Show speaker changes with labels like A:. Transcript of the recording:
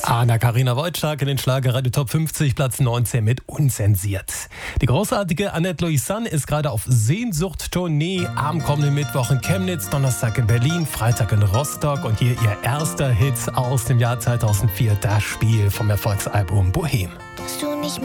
A: Anna-Karina Wojcik in den Schlagerradio Top 50, Platz 19 mit Unzensiert. Die großartige Annette Louisanne ist gerade auf Sehnsucht-Tournee. Am kommenden Mittwoch in Chemnitz, Donnerstag in Berlin, Freitag in Rostock und hier ihr erster Hit aus dem Jahr 2004, das Spiel vom Erfolgsalbum Bohem.
B: Dass du nicht